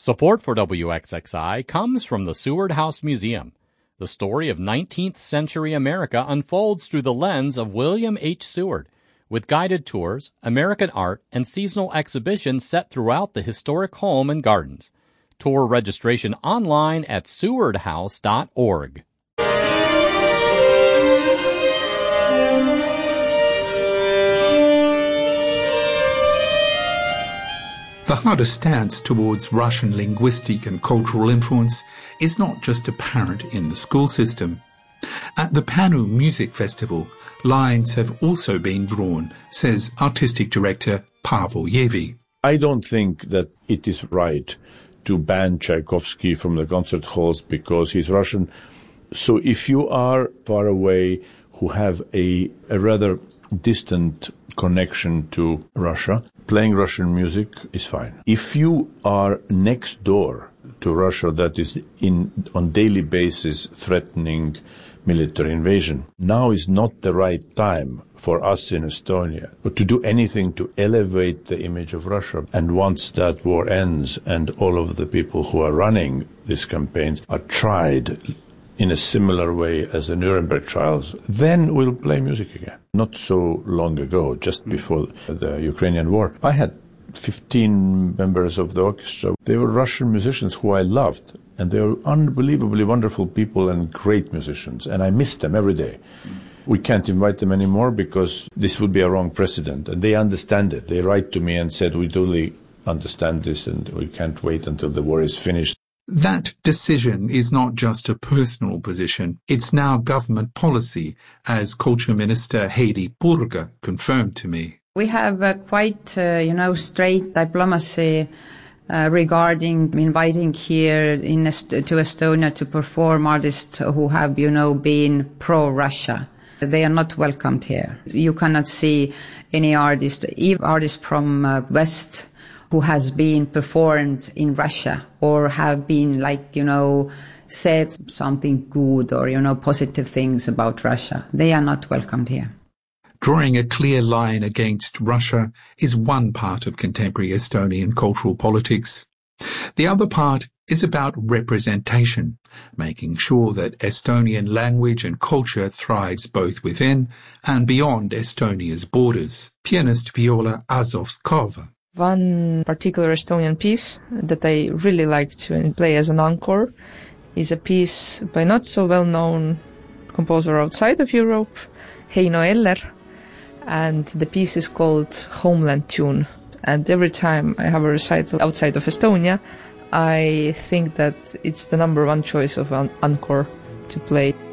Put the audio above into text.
Support for WXXI comes from the Seward House Museum. The story of 19th century America unfolds through the lens of William H. Seward, with guided tours, American art, and seasonal exhibitions set throughout the historic home and gardens. Tour registration online at sewardhouse.org. The harder stance towards Russian linguistic and cultural influence is not just apparent in the school system. At the Panu Music Festival, lines have also been drawn, says artistic director Pavel Yevi. I don't think that it is right to ban Tchaikovsky from the concert halls because he's Russian. So if you are far away, who have a rather distant connection to Russia, playing Russian music is fine. If you are next door to Russia that is on daily basis threatening military invasion, now is not the right time for us in Estonia to do anything to elevate the image of Russia. And once that war ends and all of the people who are running these campaigns are tried in a similar way as the Nuremberg trials, then we'll play music again. Not so long ago, just before the Ukrainian war, I had 15 members of the orchestra. They were Russian musicians who I loved, and they were unbelievably wonderful people and great musicians, and I miss them every day. We can't invite them anymore because this would be a wrong precedent, and they understand it. They write to me and said, we totally understand this, and we can't wait until the war is finished. That decision is not just a personal position, it's now government policy, as Culture Minister Heidi Purga confirmed to me. We have quite, straight diplomacy regarding inviting here to Estonia to perform artists who have, been pro-Russia. They are not welcomed here. You cannot see any artist, even artist from West, who has been performed in Russia or have been said something good or, positive things about Russia. They are not welcomed here. Drawing a clear line against Russia is one part of contemporary Estonian cultural politics. The other part is about representation, making sure that Estonian language and culture thrives both within and beyond Estonia's borders. Pianist Viola Azovskova. One particular Estonian piece that I really like to play as an encore is a piece by not so well-known composer outside of Europe, Heino Eller, and the piece is called Homeland Tune. And every time I have a recital outside of Estonia, I think that it's the number one choice of an encore to play.